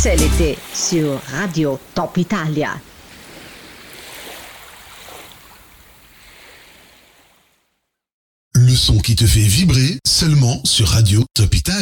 C'est l'été sur Radio Top Italia. Le son qui te fait vibrer seulement sur Radio Top Italia.